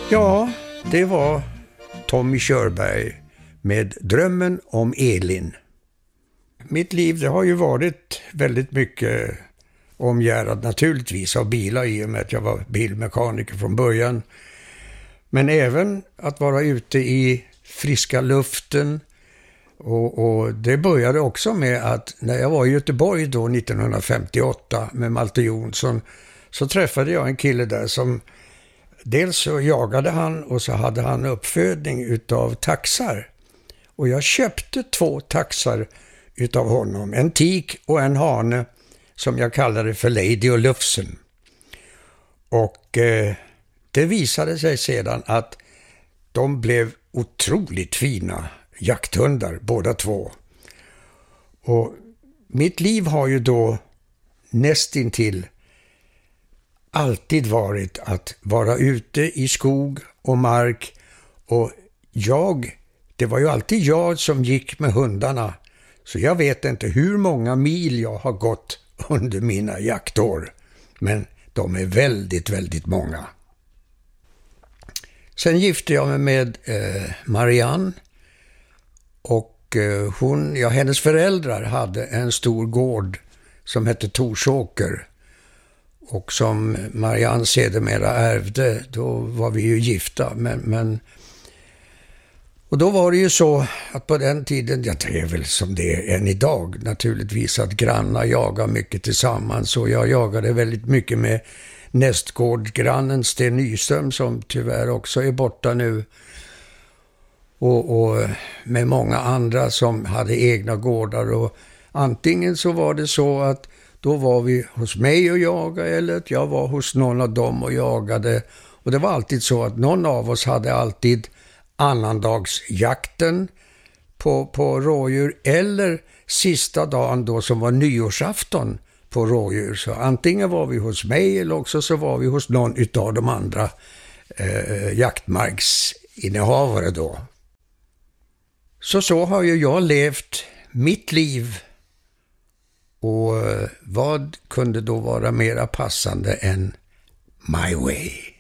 Ja, det var Tommy Körberg med Drömmen om Elin. Mitt liv det har ju varit väldigt mycket omgärdat naturligtvis av bilar i och med att jag var bilmekaniker från början. Men även att vara ute i friska luften och det började också med att när jag var i Göteborg då 1958 med Malte Jonsson så träffade jag en kille där som dels så jagade han och så hade han uppfödning utav taxar. Och jag köpte 2 taxar utav honom. En tik och en hane som jag kallade för Lady och Lufsen. Och det visade sig sedan att de blev otroligt fina jakthundar båda 2. Och mitt liv har ju då nästintill alltid varit att vara ute i skog och mark och det var ju alltid jag som gick med hundarna så jag vet inte hur många mil jag har gått under mina jaktår men de är väldigt, väldigt många. Sen gifte jag mig med Marianne och hennes föräldrar hade en stor gård som hette Torsåker. Och som Marianne sedermera ärvde, då var vi ju gifta. Och då var det ju så att på den tiden, det är väl som det är än idag naturligtvis, att grannar jagar mycket tillsammans. Och jag jagade väldigt mycket med nästgårdgrannen Sten Nyström som tyvärr också är borta nu. Och med många andra som hade egna gårdar. Och antingen så var det så att då var vi hos mig och jagade eller att jag var hos någon av dem och jagade. Och det var alltid så att någon av oss hade alltid annandagsjakten på rådjur eller sista dagen då som var nyårsafton på rådjur. Så antingen var vi hos mig eller också så var vi hos någon utav de andra jaktmarksinnehavare då. Så har ju jag levt mitt liv. Och vad kunde då vara mera passande än My Way?